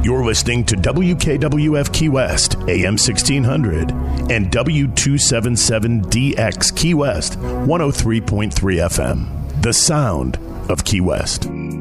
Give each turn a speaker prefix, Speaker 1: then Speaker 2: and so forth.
Speaker 1: You're listening to WKWF Key West, AM 1600, and W277DX Key West, 103.3 FM. The sound of Key West.